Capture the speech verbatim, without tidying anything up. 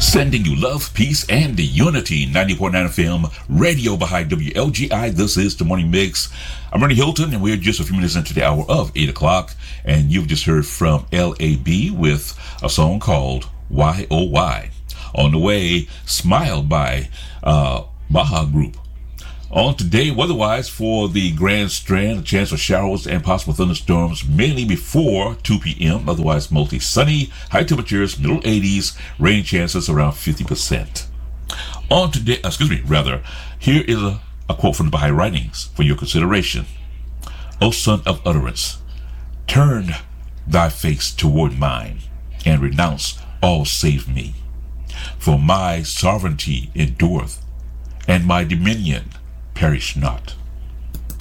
Sending you love, peace, and unity. ninety point nine F M, radio behind W L G I. This is the Morning Mix. I'm Ernie Hilton, and we're just a few minutes into the hour of eight o'clock. And you've just heard from L A B with a song called Why Oh Why. On the way, Smile by uh, Baja Group. On today, weather-wise for the Grand Strand, a chance of showers and possible thunderstorms mainly before two p.m. Otherwise, mostly sunny, high temperatures, middle eighties, rain chances around fifty percent. On today, excuse me, rather, here is a, a quote from the Baha'i writings for your consideration. O son of utterance, turn thy face toward mine and renounce all save me. For my sovereignty endureth, and my dominion perish not.